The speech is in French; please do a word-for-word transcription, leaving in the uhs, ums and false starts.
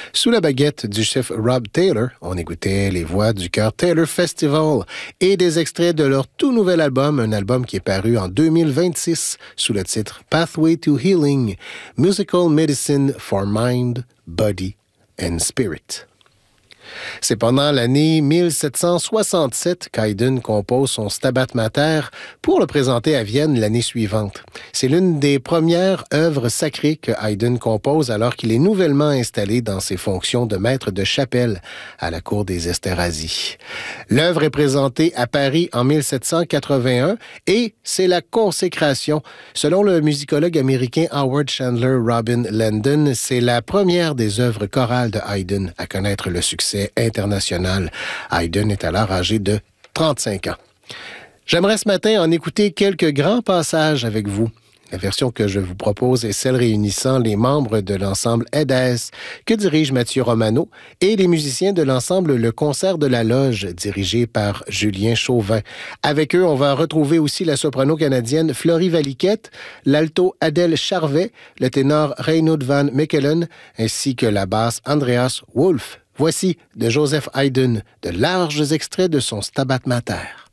Sous la baguette du chef Rob Taylor, on écoutait les voix du chœur Taylor Festival et des extraits de leur tout nouvel album, un album qui est paru en deux mille vingt-six sous le titre Pathway to Healing, Musical Medicine for Mind, Body and Spirit. C'est pendant l'année mille sept cent soixante-sept qu'Haydn compose son Stabat Mater pour le présenter à Vienne l'année suivante. C'est l'une des premières œuvres sacrées que Haydn compose alors qu'il est nouvellement installé dans ses fonctions de maître de chapelle à la cour des Esterházy. L'œuvre est présentée à Paris en mille sept cent quatre-vingt-un et c'est la consécration. Selon le musicologue américain Howard Chandler Robin Landon, c'est la première des œuvres chorales de Haydn à connaître le succès international. Haydn est alors âgé de trente-cinq ans. J'aimerais ce matin en écouter quelques grands passages avec vous. La version que je vous propose est celle réunissant les membres de l'ensemble Edès que dirige Mathieu Romano et les musiciens de l'ensemble Le Concert de la Loge dirigé par Julien Chauvin. Avec eux, on va retrouver aussi la soprano canadienne Florie Valiquette, l'alto Adèle Charvet, le ténor Reinoud van Mechelen ainsi que la basse Andreas Wolff. Voici de Joseph Haydn de larges extraits de son Stabat Mater.